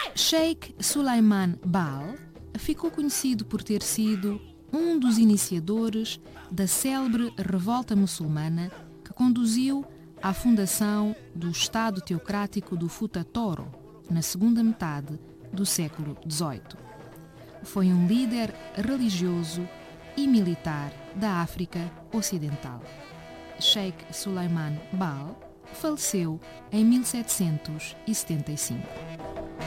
Sheikh Sulaiman Bal ficou conhecido por ter sido um dos iniciadores da célebre revolta muçulmana que conduziu à fundação do Estado Teocrático do Futa Toro na segunda metade do século XVIII. Foi um líder religioso e militar da África Ocidental. Sheikh Sulaiman Bal faleceu em 1775.